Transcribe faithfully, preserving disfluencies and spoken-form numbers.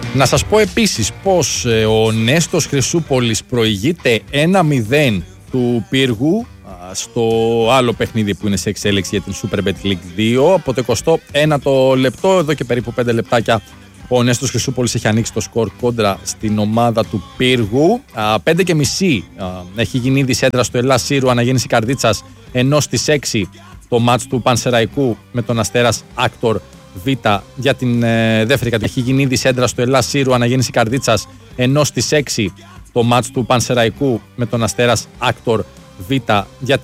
Να σας πω επίσης πως ε, ο Νέστος Χρυσούπολης προηγείται ένα μηδέν του Πύργου α, στο άλλο παιχνίδι που είναι σε εξέλιξη για την SuperBet League δύο. Από το εικοστό ένατο λεπτό, εδώ και περίπου πέντε λεπτάκια, ο Νέστος Χρυσούπολης έχει ανοίξει το σκορ κόντρα στην ομάδα του Πύργου. Α, πέντε και μισή α, έχει γίνει ήδη σέντρα στο Ελλάς Σύρου αναγέννηση Καρδίτσας, ενώ στις έξι το μάτς του Πανσεραϊκού με τον Αστέρας Άκτορ Β για την ε, δεύτερη κατηγορία. Έχει γίνει ήδη σέντρα στο Ελλάς Σύρου αναγέννηση Καρδίτσας, ενώ στις έξι το μάτς του Πανσεραϊκού με τον Αστέρας Άκτορ Β για